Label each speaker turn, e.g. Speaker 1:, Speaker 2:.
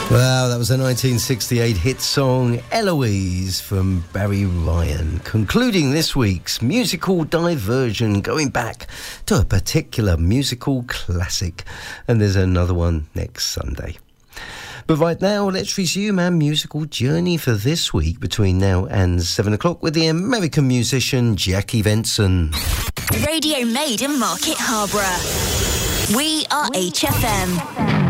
Speaker 1: Wow, that was a 1968 hit song, Eloise, from Barry Ryan. Concluding this week's musical diversion, going back to a particular musical classic. And there's another one next Sunday. But right now, let's resume our musical journey for this week between now and 7 o'clock with the American musician Jackie Venson.
Speaker 2: Radio made in Market Harborough. We are HFM.